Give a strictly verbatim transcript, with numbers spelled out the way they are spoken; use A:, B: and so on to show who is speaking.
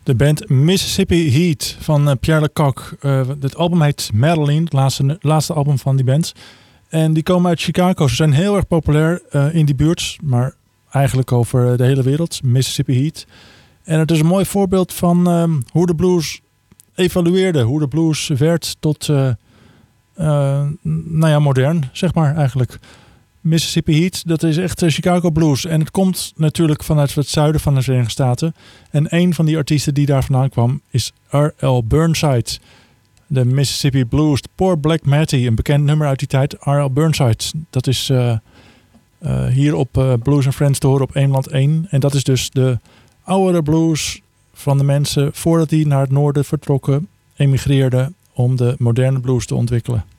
A: De band Mississippi Heat van uh, Pierre Lecoq. Uh, het album heet Madeline, het laatste, laatste album van die band. En die komen uit Chicago. Ze zijn heel erg populair uh, in die buurt, maar eigenlijk over de hele wereld. Mississippi Heat. En het is een mooi voorbeeld van uh, hoe de blues evolueerde. Hoe de blues werd tot, uh, uh, nou ja, modern, zeg maar eigenlijk. Mississippi Heat, dat is echt Chicago blues. En het komt natuurlijk vanuit het zuiden van de Verenigde Staten. En een van die artiesten die daar vandaan kwam is R L Burnside. De Mississippi Blues, Poor Black Matty, een bekend nummer uit die tijd. R L Burnside, dat is uh, uh, hier op uh, Blues and Friends te horen op één land één. En dat is dus de oudere blues van de mensen voordat die naar het noorden vertrokken, emigreerden om de moderne blues te ontwikkelen.